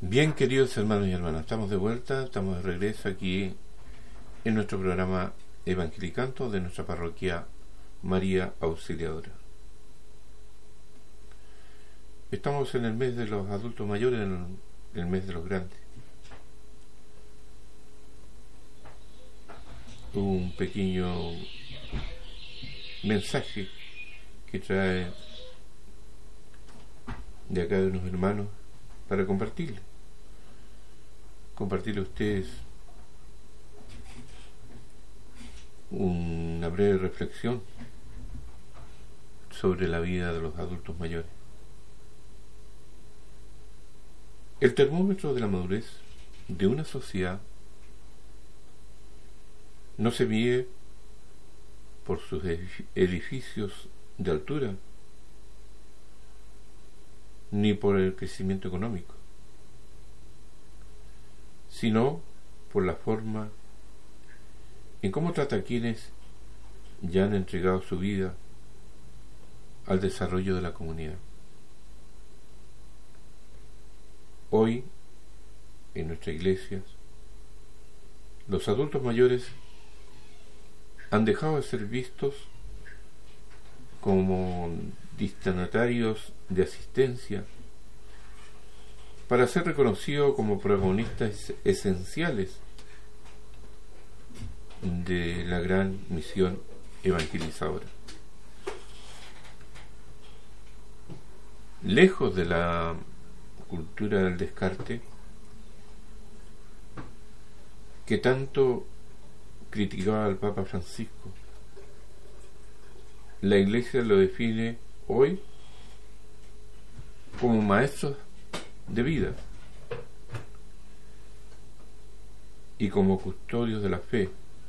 Bien, queridos hermanos y hermanas, estamos de vuelta, estamos de regreso aquí en nuestro programa Evangelicanto de nuestra parroquia María Auxiliadora. Estamos en el mes de los adultos mayores, en el mes de los grandes. Un pequeño mensaje que trae de acá de unos hermanos para compartirle a ustedes una breve reflexión sobre la vida de los adultos mayores. El termómetro de la madurez de una sociedad no se mide por sus edificios de altura ni por el crecimiento económico, sino por la forma en cómo trata a quienes ya han entregado su vida al desarrollo de la comunidad. Hoy, en nuestras iglesias, los adultos mayores han dejado de ser vistos como destinatarios de asistencia para ser reconocidos como protagonistas esenciales de la gran misión evangelizadora. Lejos de la cultura del descarte que tanto criticaba al Papa Francisco, la Iglesia lo define hoy como maestros de vida y como custodios de la fe,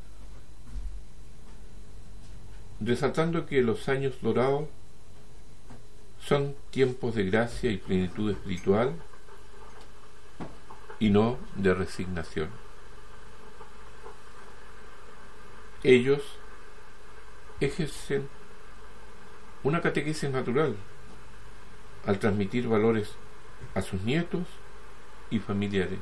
resaltando que los años dorados son tiempos de gracia y plenitud espiritual y no de resignación. Ellos ejercen una catequesis natural al transmitir valores a sus nietos y familiares.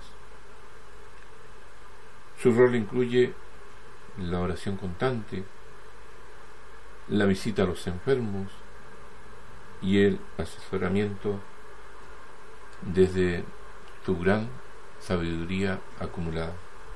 Su rol incluye la oración constante, la visita a los enfermos y el asesoramiento desde su gran sabiduría acumulada.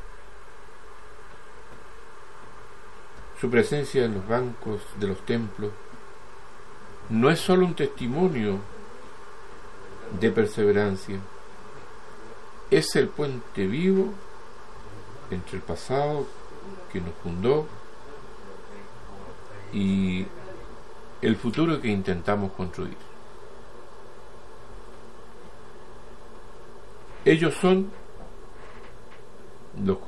Su presencia en los bancos de los templos no es solo un testimonio de perseverancia, es el puente vivo entre el pasado que nos fundó y el futuro que intentamos construir. Ellos son los